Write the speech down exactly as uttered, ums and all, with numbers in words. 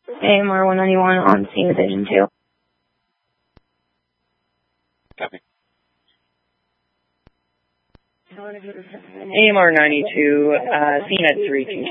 A M R one ninety-one on scene division two. Copy. A M R ninety-two, uh, scene at three two.